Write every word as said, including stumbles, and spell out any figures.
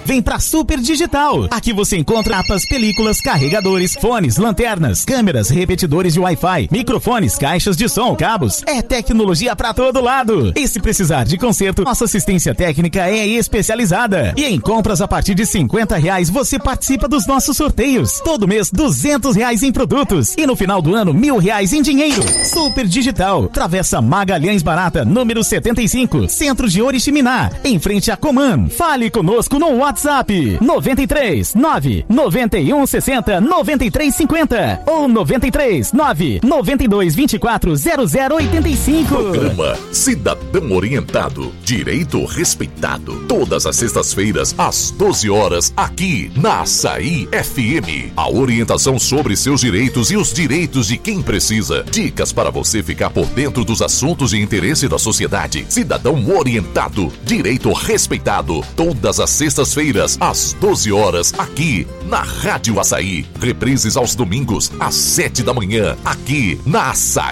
Vem pra Super Digital. Aqui você encontra mapas, películas, carregadores, fones, lanternas, câmeras, repetidores de Wi-Fi, microfones, caixas de som, cabos. É tecnologia pra todo lado. E se precisar de conserto, nossa assistência técnica é especializada. E em compras a partir de cinquenta reais você participa dos nossos sorteios. Todo mês duzentos reais em produtos. E no final do ano mil reais em dinheiro. Super Digital. Travessa Magalhães Barata, número setenta e cinco. Centro de Oriximiná. Em frente a Coman. Fale conosco no WhatsApp. noventa e três, nove, noventa e um, sessenta, noventa e três, cinquenta. Ou noventa e três, nove, noventa e dois, vinte e quatro, zero zero oitenta e cinco. Programa Cidadão Orientado. Direito respeitado. Todas as sextas-feiras, às doze horas, aqui na Açaí F M. A orientação sobre seus direitos e os direitos de quem precisa. Dicas para você ficar por dentro dos assuntos de interesse da sociedade. Cidadão Orientado. Direito respeitado. Todas as sextas-feiras, às doze horas, aqui na Rádio Açaí. Reprises aos domingos, às sete da manhã, aqui na Açaí